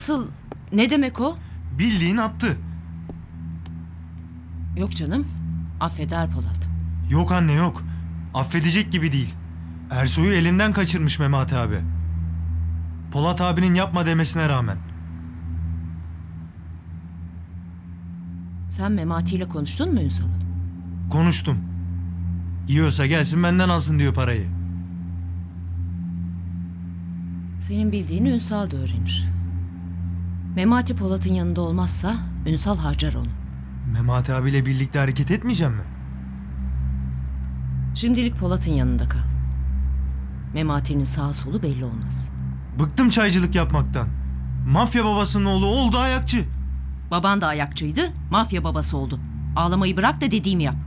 Nasıl? Ne demek o? Bildiğin attı. Yok canım. Affeder Polat. Yok anne yok. Affedecek gibi değil. Ersoy'u elinden kaçırmış Memati abi. Polat abinin yapma demesine rağmen. Sen Memati ile konuştun mu Ünsal'ı? Konuştum. Yiyorsa gelsin benden alsın diyor parayı. Senin bildiğini Ünsal da öğrenir. Memati Polat'ın yanında olmazsa Ünsal harcar onu. Memati abiyle birlikte hareket etmeyeceğim mi? Şimdilik Polat'ın yanında kal. Memati'nin sağ solu belli olmaz. Bıktım çaycılık yapmaktan. Mafya babasının oğlu oldu ayakçı. Baban da ayakçıydı, mafya babası oldu. Ağlamayı bırak da dediğimi yap.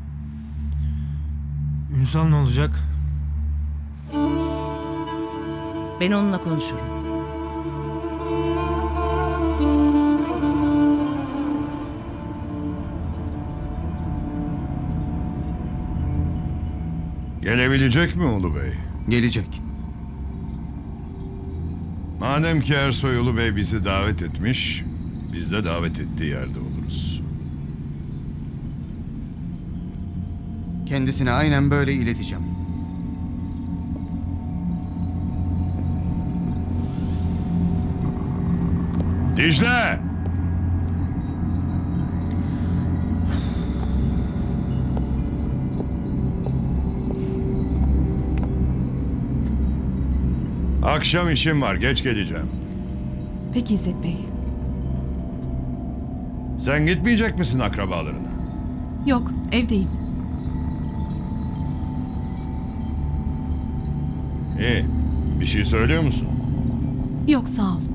Ünsal ne olacak? Ben onunla konuşurum. Gelebilecek mi Ulu Bey? Gelecek. Madem ki Ersoy Ulu Bey bizi davet etmiş, biz de davet ettiği yerde oluruz. Kendisine aynen böyle ileteceğim. Dicle! Akşam işim var, geç geleceğim. Peki İzzet Bey. Sen gitmeyecek misin akrabalarına? Yok, evdeyim. İyi, bir şey söylüyor musun? Yok, sağ ol.